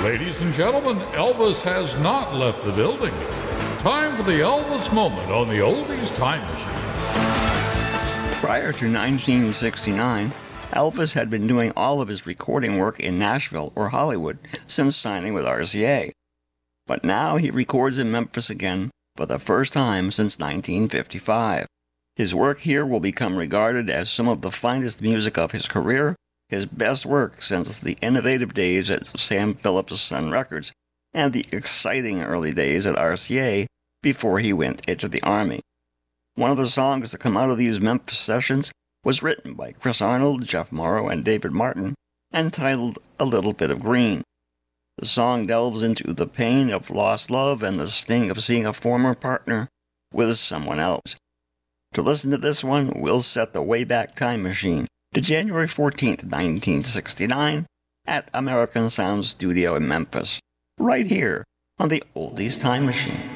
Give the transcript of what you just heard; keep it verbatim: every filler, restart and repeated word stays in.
Ladies and gentlemen, Elvis has not left the building. Time for the Elvis moment on the Oldies Time Machine. Prior to nineteen sixty-nine, Elvis had been doing all of his recording work in Nashville or Hollywood since signing with R C A. But now he records in Memphis again for the first time since nineteen fifty-five. His work here will become regarded as some of the finest music of his career, his best work since the innovative days at Sam Phillips Sun Records and the exciting early days at R C A before he went into the Army. One of the songs that come out of these Memphis sessions was written by Chris Arnold, Jeff Morrow, and David Martin, and titled A Little Bit of Green. The song delves into the pain of lost love and the sting of seeing a former partner with someone else. To listen to this one, we'll set the Wayback Time Machine to January fourteenth, nineteen sixty-nine, at American Sound Studio in Memphis, right here on the Oldies Time Machine.